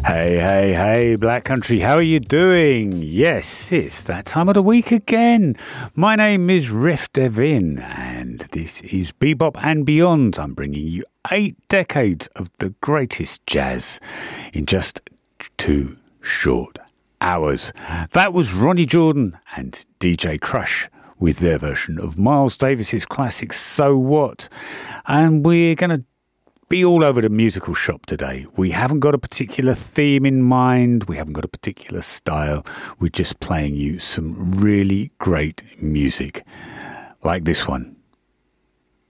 Hey, hey, hey, Black Country, how are you doing? Yes, it's that time of the week again. My name is Riff Devin, and this is Bebop and Beyond. I'm bringing you 8 decades of the greatest jazz in just 2 short hours. That was Ronnie Jordan and DJ Crush with their version of Miles Davis's classic So What. And we're going to be all over the musical shop today. We haven't got a particular theme in mind. We haven't got a particular style. We're just playing you some really great music like this one.